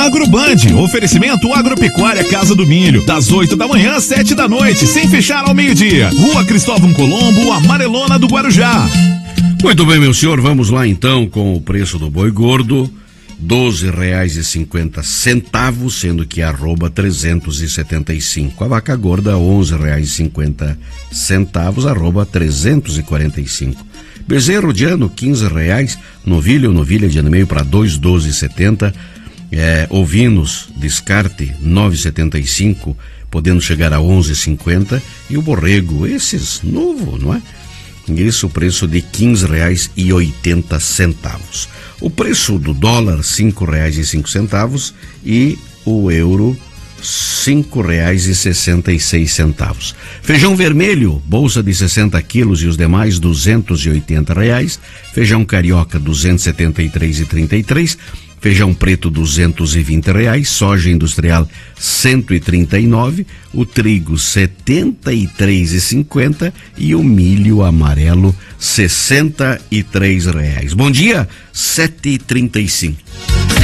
Agroband, oferecimento Agropecuária Casa do Milho, das 8 da manhã às 7 da noite, sem fechar ao meio-dia. Rua Cristóvão Colombo, Amarelona do Guarujá. Muito bem, meu senhor, vamos lá então com o preço do boi gordo, R$12,50, sendo que arroba 375. A vaca gorda, R$11,50, arroba 345. Bezerro de ano, R$15, novilha de ano e meio para R$2,12,70. Ovinos, descarte, R$9,75, podendo chegar a R$11,50. E o borrego, esses novo, não é? Isso, o preço de R$15,80. O preço do dólar, R$5,05, e o euro, R$5,66. Feijão vermelho, bolsa de 60 quilos e os demais R$280. Feijão carioca, R$273,33. Feijão preto, R$220. Soja industrial, R$139. O trigo, R$73,50. E o milho amarelo, R$63. Bom dia, 7h35.